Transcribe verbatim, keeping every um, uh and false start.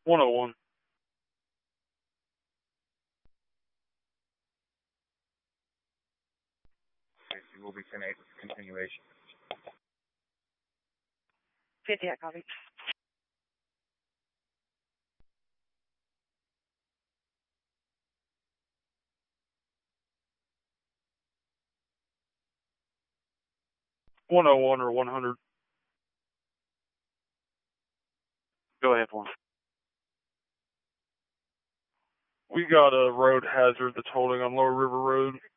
one oh one. Safety will be ten eight with continuation. fifty, I copy. one oh one or one hundred. Go ahead, one. We got a road hazard that's holding on Lower River Road.